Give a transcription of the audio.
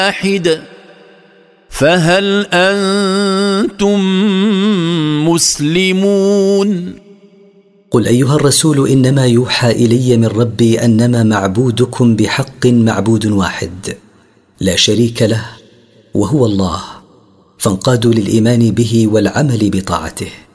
واحد فهل أنتم مسلمون؟ قل أيها الرسول إنما يوحى إلي من ربي أنما معبودكم بحق معبود واحد لا شريك له وهو الله، فانقادوا للإيمان به والعمل بطاعته.